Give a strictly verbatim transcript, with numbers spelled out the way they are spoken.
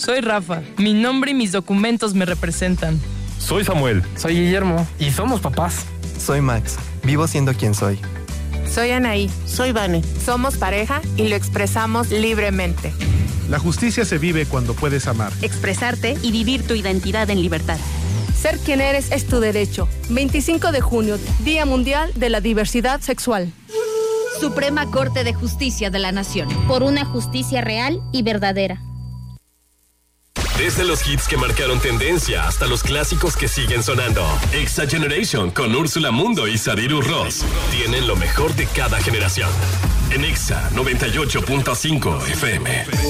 Soy Rafa. Mi nombre y mis documentos me representan. Soy Samuel. Soy Guillermo. Y somos papás. Soy Max. Vivo siendo quien soy. Soy Anaí. Soy Vane. Somos pareja y lo expresamos libremente. La justicia se vive cuando puedes amar, expresarte y vivir tu identidad en libertad. Ser quien eres es tu derecho. veinticinco de junio, Día Mundial de la Diversidad Sexual. Suprema Corte de Justicia de la Nación. Por una justicia real y verdadera. Desde los hits que marcaron tendencia hasta los clásicos que siguen sonando. Exa Generation con Úrsula Mundo y Sadiru Ross tienen lo mejor de cada generación. En Exa noventa y ocho punto cinco F M.